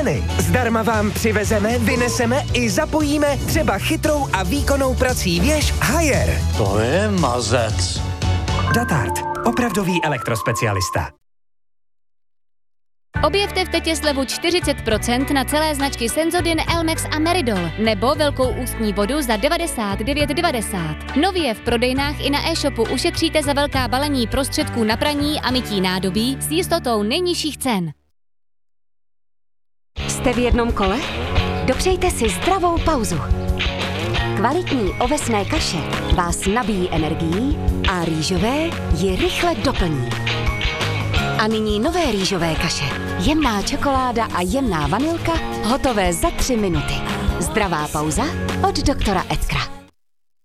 ceny. Zdarma vám přivezeme, vyneseme i zapojíme třeba chytrou a výkonnou prací věž Haier. To je mazec. Datard. Opravdový elektrospecialista. Objevte v Tetě slevu 40% na celé značky Sensodyne, Elmex a Meridol nebo velkou ústní vodu za 99,90. Nově v prodejnách i na e-shopu ušetříte za velká balení prostředků na praní a mytí nádobí s jistotou nejnižších cen. Jste v jednom kole? Dopřejte si zdravou pauzu. Kvalitní ovesné kaše vás nabíjí energií a rýžové ji rychle doplní. A nyní nové rýžové kaše. Jemná čokoláda a jemná vanilka hotové za 3 minuty. Zdravá pauza od doktora Edkra.